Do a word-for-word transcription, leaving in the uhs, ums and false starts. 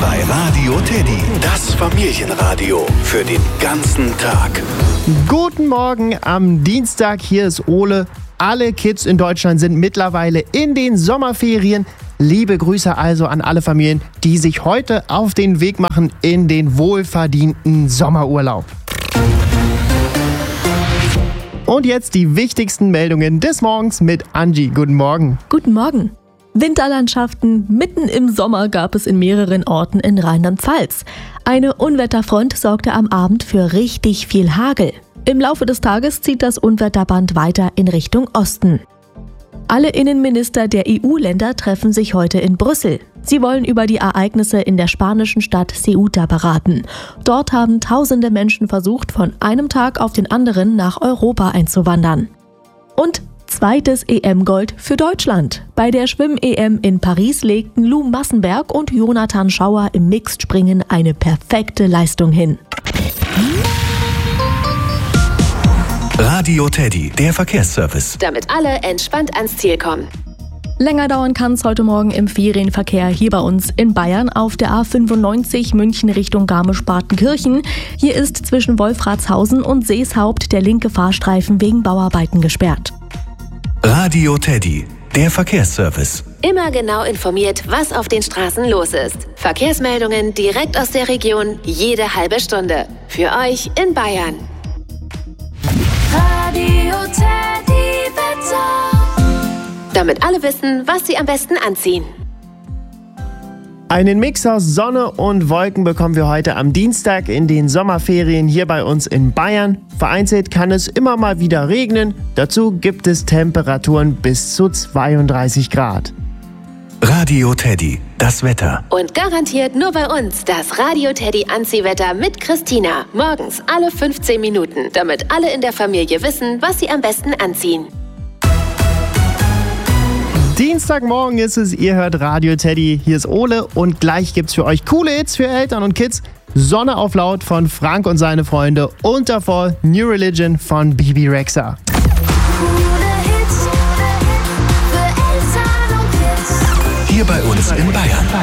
bei Radio Teddy. Das Familienradio für den ganzen Tag. Guten Morgen am Dienstag, hier ist Ole. Alle Kids in Deutschland sind mittlerweile in den Sommerferien. Liebe Grüße also an alle Familien, die sich heute auf den Weg machen in den wohlverdienten Sommerurlaub. Und jetzt die wichtigsten Meldungen des Morgens mit Angie. Guten Morgen. Guten Morgen. Winterlandschaften mitten im Sommer gab es in mehreren Orten in Rheinland-Pfalz. Eine Unwetterfront sorgte am Abend für richtig viel Hagel. Im Laufe des Tages zieht das Unwetterband weiter in Richtung Osten. Alle Innenminister der E U-Länder treffen sich heute in Brüssel. Sie wollen über die Ereignisse in der spanischen Stadt Ceuta beraten. Dort haben tausende Menschen versucht, von einem Tag auf den anderen nach Europa einzuwandern. Und zweites E M-Gold für Deutschland. Bei der Schwimm-E M in Paris legten Lou Massenberg und Jonathan Schauer im Mixed-Springen eine perfekte Leistung hin. Radio Teddy, der Verkehrsservice. Damit alle entspannt ans Ziel kommen. Länger dauern kann es heute Morgen im Ferienverkehr hier bei uns in Bayern auf der A fünfundneunzig München Richtung Garmisch-Partenkirchen. Hier ist zwischen Wolfratshausen und Seeshaupt der linke Fahrstreifen wegen Bauarbeiten gesperrt. Radio Teddy, der Verkehrsservice. Immer genau informiert, was auf den Straßen los ist. Verkehrsmeldungen direkt aus der Region, jede halbe Stunde. Für euch in Bayern. Radio Teddy Wetter. Damit alle wissen, was sie am besten anziehen. Einen Mix aus Sonne und Wolken bekommen wir heute am Dienstag in den Sommerferien hier bei uns in Bayern. Vereinzelt kann es immer mal wieder regnen. Dazu gibt es Temperaturen bis zu zweiunddreißig Grad. Radio Teddy, das Wetter. Und garantiert nur bei uns das Radio Teddy Anziehwetter mit Christina. Morgens alle fünfzehn Minuten, damit alle in der Familie wissen, was sie am besten anziehen. Dienstagmorgen ist es, ihr hört Radio Teddy, hier ist Ole und gleich gibt's für euch coole Hits für Eltern und Kids. Sonne auf laut von Frank und seine Freunde und davor New Religion von Bibi Rexha. Hier bei uns in Bayern.